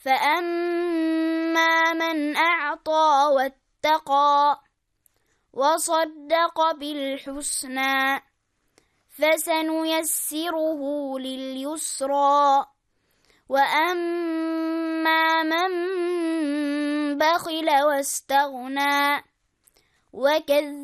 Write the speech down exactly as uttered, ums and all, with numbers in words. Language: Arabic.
فأما من أعطى واتقى وصدق بالحسنى فسنيسره لليسرى وأما من بخل واستغنى وكذب